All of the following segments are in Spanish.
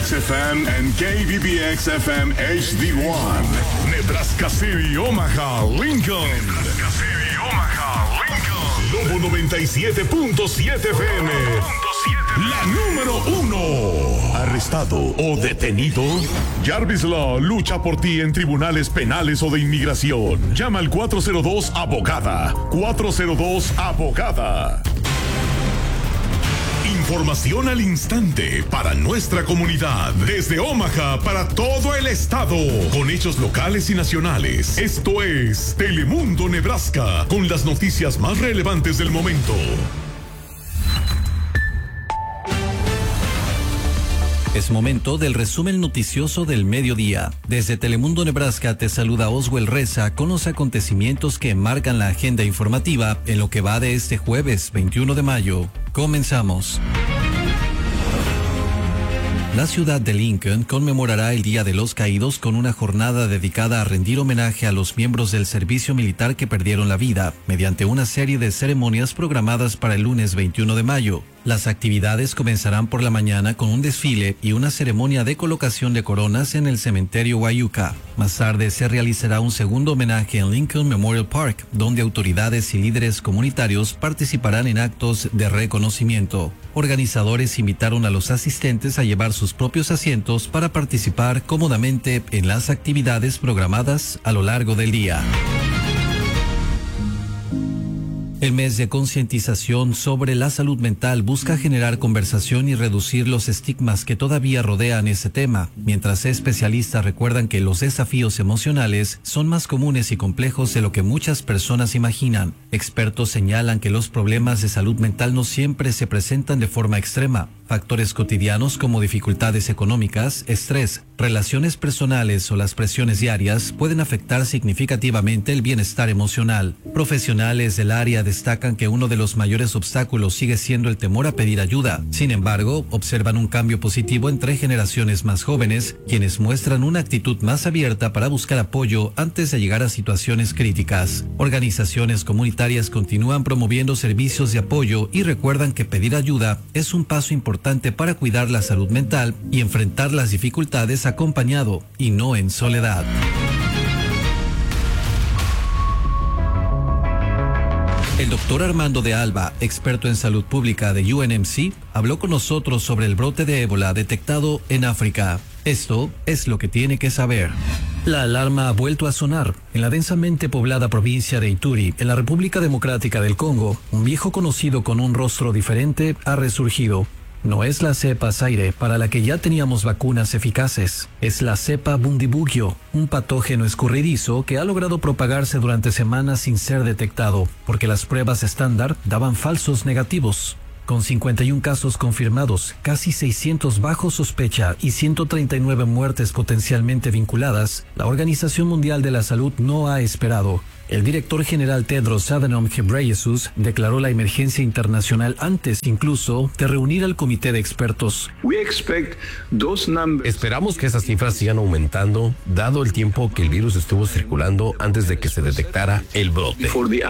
KBBX-FM and KBBX-FM HD1. Nebraska City, Omaha, Lincoln. Nebraska City, Omaha, Lincoln. Lobo 97.7 FM. La número 1. ¿Arrestado o detenido? Jarvis Law lucha por ti en tribunales penales o de inmigración. Llama al 402-ABOGADA. 402-ABOGADA. Información al instante para nuestra comunidad. Desde Omaha para todo el estado. Con hechos locales y nacionales. Esto es Telemundo Nebraska. Con las noticias más relevantes del momento. Es momento del resumen noticioso del mediodía. Desde Telemundo Nebraska te saluda Oswell Reza con los acontecimientos que marcan la agenda informativa en lo que va de este jueves 21 de mayo. Comenzamos. La ciudad de Lincoln conmemorará el Día de los Caídos con una jornada dedicada a rendir homenaje a los miembros del servicio militar que perdieron la vida, mediante una serie de ceremonias programadas para el lunes 21 de mayo. Las actividades comenzarán por la mañana con un desfile y una ceremonia de colocación de coronas en el cementerio Wayuka. Más tarde se realizará un segundo homenaje en Lincoln Memorial Park, donde autoridades y líderes comunitarios participarán en actos de reconocimiento. Organizadores invitaron a los asistentes a llevar sus propios asientos para participar cómodamente en las actividades programadas a lo largo del día. El mes de concientización sobre la salud mental busca generar conversación y reducir los estigmas que todavía rodean ese tema, mientras especialistas recuerdan que los desafíos emocionales son más comunes y complejos de lo que muchas personas imaginan. Expertos señalan que los problemas de salud mental no siempre se presentan de forma extrema. Factores cotidianos como dificultades económicas, estrés, relaciones personales o las presiones diarias pueden afectar significativamente el bienestar emocional. Profesionales del área destacan que uno de los mayores obstáculos sigue siendo el temor a pedir ayuda. Sin embargo, observan un cambio positivo entre generaciones más jóvenes, quienes muestran una actitud más abierta para buscar apoyo antes de llegar a situaciones críticas. Organizaciones comunitarias continúan promoviendo servicios de apoyo y recuerdan que pedir ayuda es un paso importante para cuidar la salud mental y enfrentar las dificultades acompañado y no en soledad. El doctor Armando de Alba, experto en salud pública de UNMC, habló con nosotros sobre el brote de ébola detectado en África. Esto es lo que tiene que saber. La alarma ha vuelto a sonar. En la densamente poblada provincia de Ituri, en la República Democrática del Congo, un viejo conocido con un rostro diferente ha resurgido. No es la cepa Zaire, para la que ya teníamos vacunas eficaces. Es la cepa Bundibugyo, un patógeno escurridizo que ha logrado propagarse durante semanas sin ser detectado, porque las pruebas estándar daban falsos negativos. Con 51 casos confirmados, casi 600 bajo sospecha y 139 muertes potencialmente vinculadas, la Organización Mundial de la Salud no ha esperado. El director general Tedros Adhanom Ghebreyesus declaró la emergencia internacional antes incluso de reunir al comité de expertos. Esperamos que esas cifras sigan aumentando, dado el tiempo que el virus estuvo circulando antes de que se detectara el brote.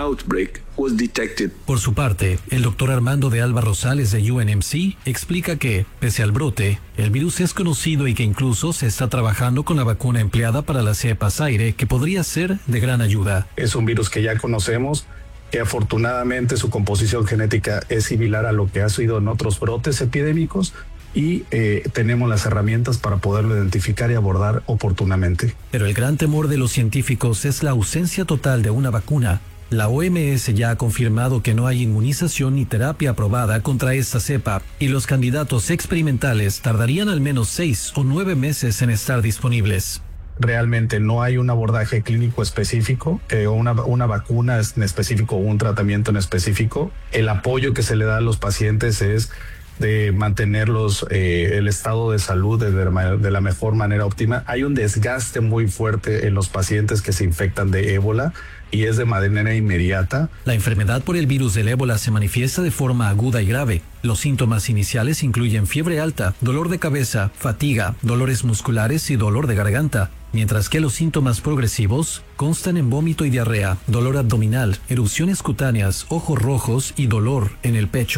Por su parte, el doctor Armando de Alba Rosales de UNMC explica que, pese al brote, el virus es conocido y que incluso se está trabajando con la vacuna empleada para la cepa Zaire, que podría ser de gran ayuda. Es un virus que ya conocemos, que afortunadamente su composición genética es similar a lo que ha sido en otros brotes epidémicos y tenemos las herramientas para poderlo identificar y abordar oportunamente. Pero el gran temor de los científicos es la ausencia total de una vacuna. La OMS ya ha confirmado que no hay inmunización ni terapia aprobada contra esta cepa y los candidatos experimentales tardarían al menos 6 o 9 meses en estar disponibles. Realmente no hay un abordaje clínico específico, una vacuna en específico o un tratamiento en específico. El apoyo que se le da a los pacientes es de mantenerlos el estado de salud de la mejor manera óptima. Hay un desgaste muy fuerte en los pacientes que se infectan de ébola y es de manera inmediata. La enfermedad por el virus del ébola se manifiesta de forma aguda y grave. Los síntomas iniciales incluyen fiebre alta, dolor de cabeza, fatiga, dolores musculares y dolor de garganta, mientras que los síntomas progresivos constan en vómito y diarrea, dolor abdominal, erupciones cutáneas, ojos rojos y dolor en el pecho.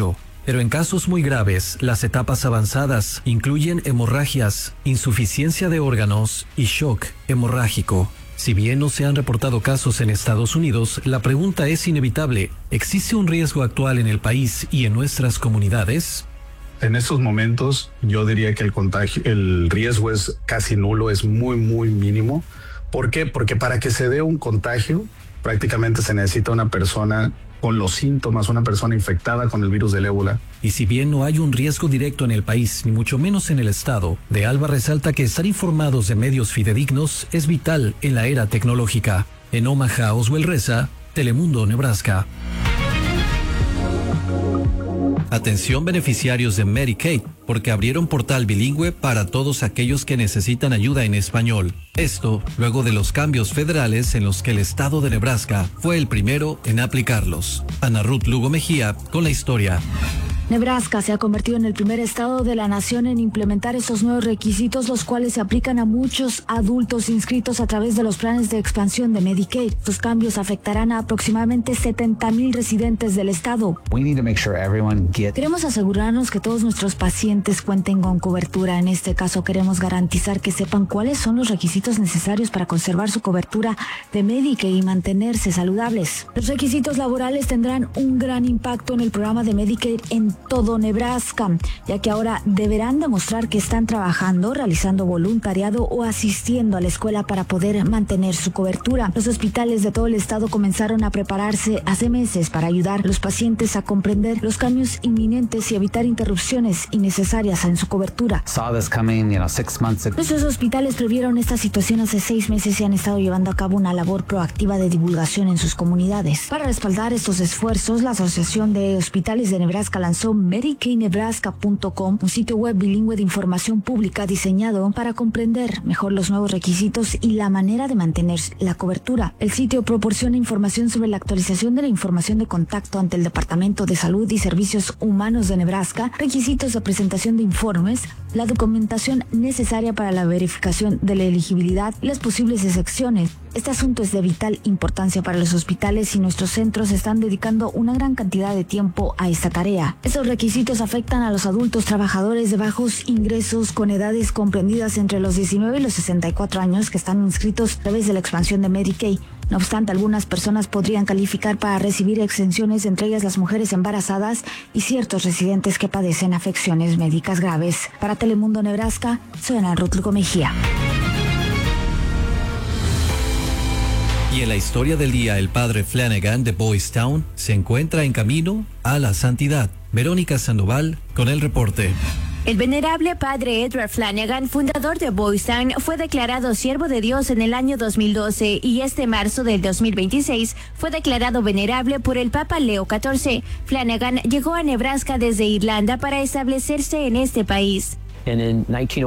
Pero en casos muy graves, las etapas avanzadas incluyen hemorragias, insuficiencia de órganos y shock hemorrágico. Si bien no se han reportado casos en Estados Unidos, la pregunta es inevitable. ¿Existe un riesgo actual en el país y en nuestras comunidades? En estos momentos, yo diría que el riesgo es casi nulo, es muy, muy mínimo. ¿Por qué? Porque para que se dé un contagio, prácticamente se necesita una persona con los síntomas, una persona infectada con el virus del ébola. Y si bien no hay un riesgo directo en el país, ni mucho menos en el estado, De Alba resalta que estar informados de medios fidedignos es vital en la era tecnológica. En Omaha, Oswald Reza, Telemundo, Nebraska. Atención beneficiarios de Medicaid, porque abrieron portal bilingüe para todos aquellos que necesitan ayuda en español. Esto luego de los cambios federales en los que el estado de Nebraska fue el primero en aplicarlos. Ana Ruth Lugo Mejía con la historia. Nebraska se ha convertido en el primer estado de la nación en implementar estos nuevos requisitos, los cuales se aplican a muchos adultos inscritos a través de los planes de expansión de Medicaid. Estos cambios afectarán a aproximadamente 70,000 residentes del estado. Queremos asegurarnos que todos nuestros pacientes cuenten con cobertura. En este caso, queremos garantizar que sepan cuáles son los requisitos necesarios para conservar su cobertura de Medicaid y mantenerse saludables. Los requisitos laborales tendrán un gran impacto en el programa de Medicaid en todo Nebraska, ya que ahora deberán demostrar que están trabajando, realizando voluntariado o asistiendo a la escuela para poder mantener su cobertura. Los hospitales de todo el estado comenzaron a prepararse hace meses para ayudar a los pacientes a comprender los cambios inminentes y evitar interrupciones innecesarias en su cobertura. Nuestros hospitales previeron esta situación hace 6 meses y han estado llevando a cabo una labor proactiva de divulgación en sus comunidades. Para respaldar estos esfuerzos, la Asociación de Hospitales de Nebraska lanzó medicaidnebraska.com, un sitio web bilingüe de información pública diseñado para comprender mejor los nuevos requisitos y la manera de mantener la cobertura. El sitio proporciona información sobre la actualización de la información de contacto ante el Departamento de Salud y Servicios Humanos de Nebraska, requisitos de presentación de informes, la documentación necesaria para la verificación de la elegibilidad y las posibles excepciones. Este asunto es de vital importancia para los hospitales y nuestros centros están dedicando una gran cantidad de tiempo a esta tarea. Estos requisitos afectan a los adultos trabajadores de bajos ingresos con edades comprendidas entre los 19 y los 64 años que están inscritos a través de la expansión de Medicaid. No obstante, algunas personas podrían calificar para recibir exenciones, entre ellas las mujeres embarazadas y ciertos residentes que padecen afecciones médicas graves. Para Telemundo Nebraska, soy Ana Ruth Lugo Mejía. Y en la historia del día, el padre Flanagan de Boys Town se encuentra en camino a la santidad. Verónica Sandoval con el reporte. El venerable padre Edward Flanagan, fundador de Boys Town, fue declarado siervo de Dios en el año 2012 y este marzo del 2026 fue declarado venerable por el Papa Leo XIV. Flanagan llegó a Nebraska desde Irlanda para establecerse en este país. En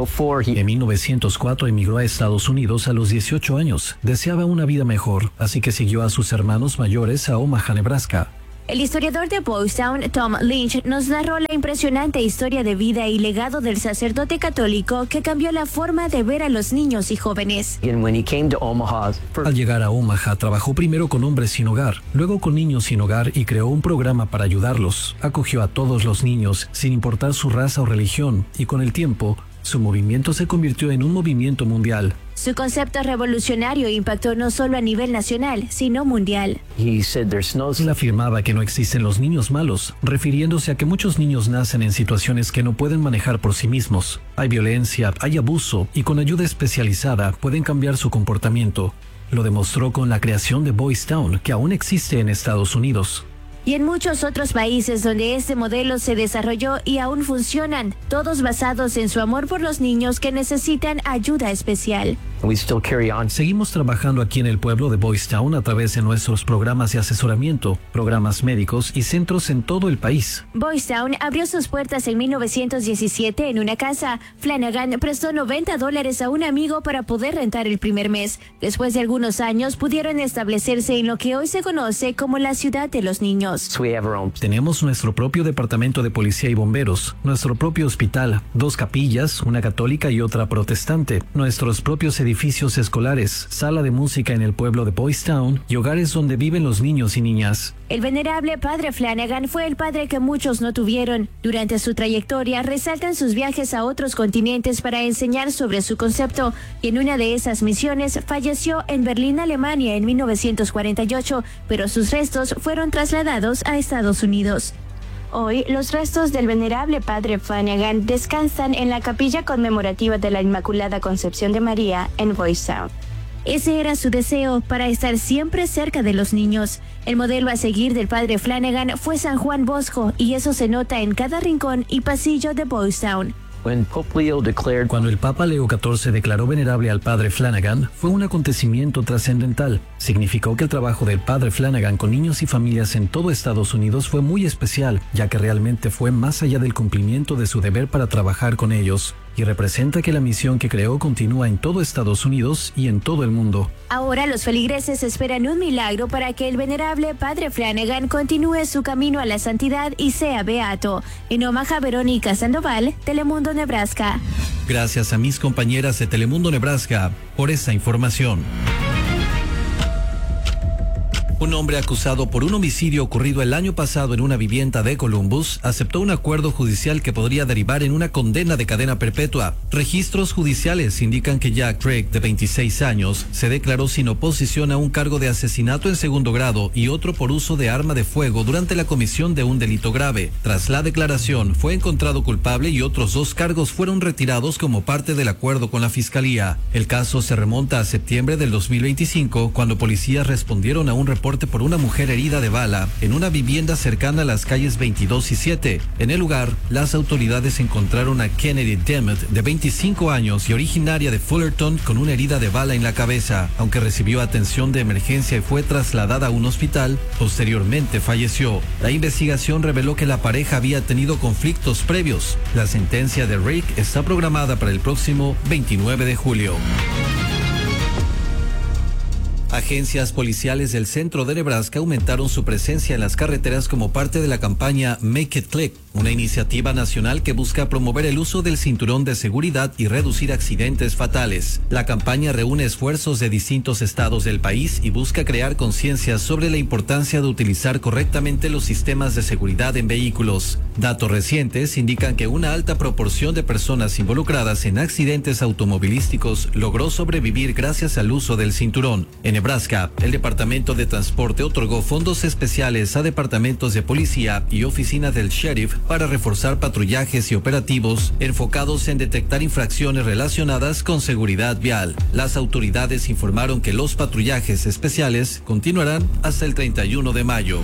1904 emigró a Estados Unidos a los 18 años. Deseaba una vida mejor, así que siguió a sus hermanos mayores a Omaha, Nebraska. El historiador de Boys Town, Tom Lynch, nos narró la impresionante historia de vida y legado del sacerdote católico que cambió la forma de ver a los niños y jóvenes. Al llegar a Omaha, trabajó primero con hombres sin hogar, luego con niños sin hogar y creó un programa para ayudarlos. Acogió a todos los niños, sin importar su raza o religión, y con el tiempo, su movimiento se convirtió en un movimiento mundial. Su concepto revolucionario impactó no solo a nivel nacional, sino mundial. Él afirmaba que no existen los niños malos, refiriéndose a que muchos niños nacen en situaciones que no pueden manejar por sí mismos. Hay violencia, hay abuso, y con ayuda especializada pueden cambiar su comportamiento. Lo demostró con la creación de Boys Town, que aún existe en Estados Unidos. Y en muchos otros países donde este modelo se desarrolló y aún funcionan, todos basados en su amor por los niños que necesitan ayuda especial. Seguimos trabajando aquí en el pueblo de Boys Town a través de nuestros programas de asesoramiento, programas médicos y centros en todo el país. Boys Town abrió sus puertas en 1917 en una casa. Flanagan prestó $90 a un amigo para poder rentar el primer mes. Después de algunos años pudieron establecerse en lo que hoy se conoce como la ciudad de los niños. niños. Tenemos nuestro propio departamento de policía y bomberos, nuestro propio hospital, 2 capillas, una católica y otra protestante, nuestros propios edificios escolares, sala de música en el pueblo de Boys Town y hogares donde viven los niños y niñas. El venerable padre Flanagan fue el padre que muchos no tuvieron. Durante su trayectoria resaltan sus viajes a otros continentes para enseñar sobre su concepto, y en una de esas misiones falleció en Berlín, Alemania en 1948, pero sus restos fueron trasladados a Estados Unidos. Hoy, los restos del venerable padre Flanagan descansan en la capilla conmemorativa de la Inmaculada Concepción de María en Boys Town. Ese era su deseo, para estar siempre cerca de los niños. El modelo a seguir del padre Flanagan fue San Juan Bosco, y eso se nota en cada rincón y pasillo de Boys Town. Cuando el Papa Leo XIV declaró venerable al padre Flanagan, fue un acontecimiento trascendental. Significó que el trabajo del padre Flanagan con niños y familias en todo Estados Unidos fue muy especial, ya que realmente fue más allá del cumplimiento de su deber para trabajar con ellos, y representa que la misión que creó continúa en todo Estados Unidos y en todo el mundo. Ahora los feligreses esperan un milagro para que el venerable padre Flanagan continúe su camino a la santidad y sea beato. En Omaha, Verónica Sandoval, Telemundo, Nebraska. Gracias a mis compañeras de Telemundo, Nebraska, por esta información. Un hombre acusado por un homicidio ocurrido el año pasado en una vivienda de Columbus aceptó un acuerdo judicial que podría derivar en una condena de cadena perpetua. Registros judiciales indican que Jack Craig, de 26 años, se declaró sin oposición a un cargo de asesinato en segundo grado y otro por uso de arma de fuego durante la comisión de un delito grave. Tras la declaración, fue encontrado culpable y otros 2 cargos fueron retirados como parte del acuerdo con la fiscalía. El caso se remonta a septiembre del 2025, cuando policías respondieron a un reporte por una mujer herida de bala en una vivienda cercana a las calles 22 y 7. En el lugar, las autoridades encontraron a Kennedy Demet, de 25 años y originaria de Fullerton, con una herida de bala en la cabeza. Aunque recibió atención de emergencia y fue trasladada a un hospital, posteriormente falleció. La investigación reveló que la pareja había tenido conflictos previos. La sentencia de Rick está programada para el próximo 29 de julio. Agencias policiales del centro de Nebraska aumentaron su presencia en las carreteras como parte de la campaña Make It Click, una iniciativa nacional que busca promover el uso del cinturón de seguridad y reducir accidentes fatales. La campaña reúne esfuerzos de distintos estados del país y busca crear conciencia sobre la importancia de utilizar correctamente los sistemas de seguridad en vehículos. Datos recientes indican que una alta proporción de personas involucradas en accidentes automovilísticos logró sobrevivir gracias al uso del cinturón. En Nebraska, el Departamento de Transporte otorgó fondos especiales a departamentos de policía y oficina del sheriff para reforzar patrullajes y operativos enfocados en detectar infracciones relacionadas con seguridad vial. Las autoridades informaron que los patrullajes especiales continuarán hasta el 31 de mayo.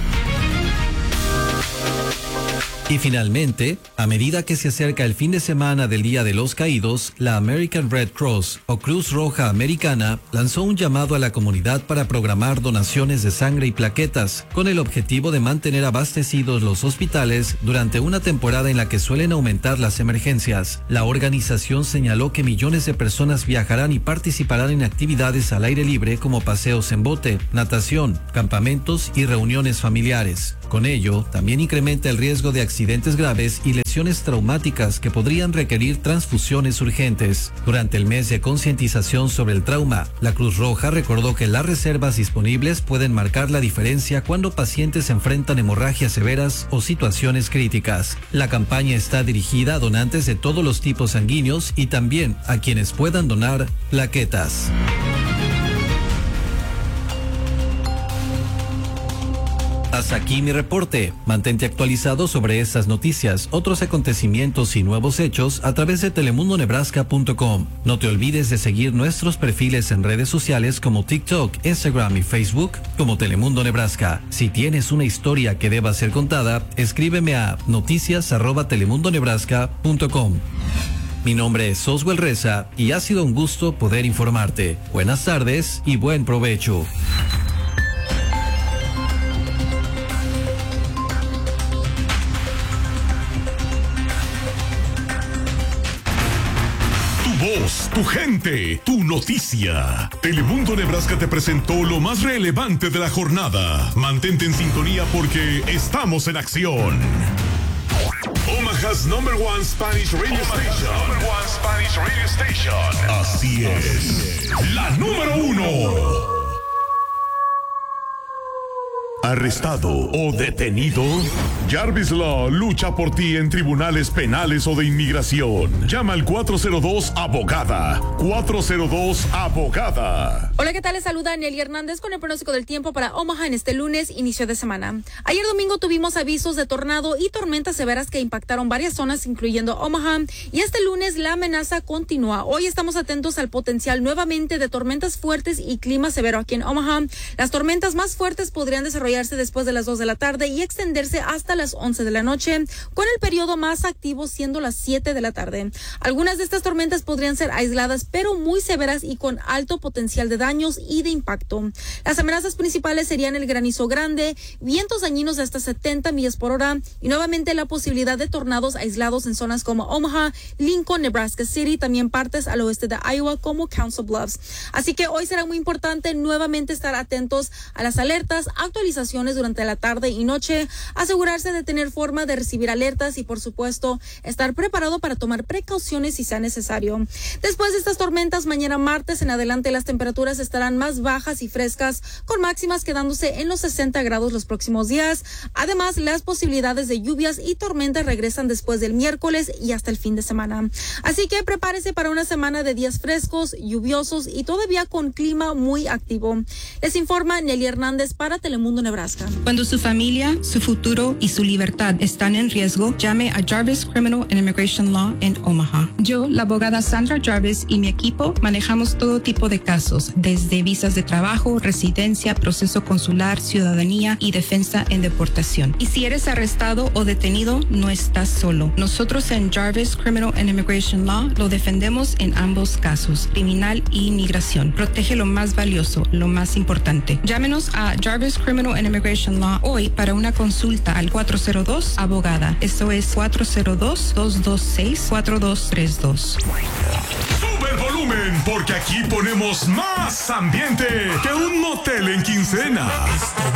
Y finalmente, a medida que se acerca el fin de semana del Día de los Caídos, la American Red Cross o Cruz Roja Americana lanzó un llamado a la comunidad para programar donaciones de sangre y plaquetas, con el objetivo de mantener abastecidos los hospitales durante una temporada en la que suelen aumentar las emergencias. La organización señaló que millones de personas viajarán y participarán en actividades al aire libre como paseos en bote, natación, campamentos y reuniones familiares. Con ello, también incrementa el riesgo de accidentes graves y lesiones traumáticas que podrían requerir transfusiones urgentes. Durante el mes de concientización sobre el trauma, la Cruz Roja recordó que las reservas disponibles pueden marcar la diferencia cuando pacientes enfrentan hemorragias severas o situaciones críticas. La campaña está dirigida a donantes de todos los tipos sanguíneos y también a quienes puedan donar plaquetas. Hasta aquí mi reporte. Mantente actualizado sobre estas noticias, otros acontecimientos y nuevos hechos a través de telemundonebraska.com. No te olvides de seguir nuestros perfiles en redes sociales como TikTok, Instagram y Facebook como Telemundo Nebraska. Si tienes una historia que deba ser contada, escríbeme a noticias@telemundonebraska.com. Mi nombre es Oswald Reza y ha sido un gusto poder informarte. Buenas tardes y buen provecho. voz, tu gente, tu noticia. Telemundo Nebraska te presentó lo más relevante de la jornada. Mantente en sintonía porque estamos en acción. Omaha's #1 Spanish radio station. Así es. La número 1. ¿Arrestado o detenido? Jarvis Law lucha por ti en tribunales penales o de inmigración. Llama al 402-ABOGADA. 402-ABOGADA. Hola, ¿qué tal? Les saluda Nelly Hernández con el pronóstico del tiempo para Omaha en este lunes, inicio de semana. Ayer domingo tuvimos avisos de tornado y tormentas severas que impactaron varias zonas, incluyendo Omaha. Y este lunes la amenaza continúa. Hoy estamos atentos al potencial nuevamente de tormentas fuertes y clima severo aquí en Omaha. Las tormentas más fuertes podrían desarrollarse después de las 2 de la tarde y extenderse hasta las 11 de la noche, con el periodo más activo siendo las 7 de la tarde. Algunas de estas tormentas podrían ser aisladas, pero muy severas y con alto potencial de daños y de impacto. Las amenazas principales serían el granizo grande, vientos dañinos de hasta 70 millas por hora y nuevamente la posibilidad de tornados aislados en zonas como Omaha, Lincoln, Nebraska City, también partes al oeste de Iowa como Council Bluffs. Así que hoy será muy importante nuevamente estar atentos a las alertas, actualizaciones durante la tarde y noche, asegurarse de tener forma de recibir alertas y, por supuesto, estar preparado para tomar precauciones si sea necesario. Después de estas tormentas, mañana martes en adelante las temperaturas estarán más bajas y frescas, con máximas quedándose en los 60 grados los próximos días. Además, las posibilidades de lluvias y tormentas regresan después del miércoles y hasta el fin de semana. Así que prepárese para una semana de días frescos, lluviosos y todavía con clima muy activo. Les informa Nelly Hernández para Telemundo Nebraska. Cuando su familia, su futuro y su libertad están en riesgo, llame a Jarvis Criminal and Immigration Law en Omaha. Yo, la abogada Sandra Jarvis y mi equipo manejamos todo tipo de casos, desde visas de trabajo, residencia, proceso consular, ciudadanía y defensa en deportación. Y si eres arrestado o detenido, no estás solo. Nosotros en Jarvis Criminal and Immigration Law lo defendemos en ambos casos, criminal e inmigración. Protege lo más valioso, lo más importante. Llámenos a Jarvis Criminal and Immigration Law hoy para una consulta al 402-ABOGADA. Eso es 402-226-4232. Sube el volumen, porque aquí ponemos más ambiente que un motel en quincena.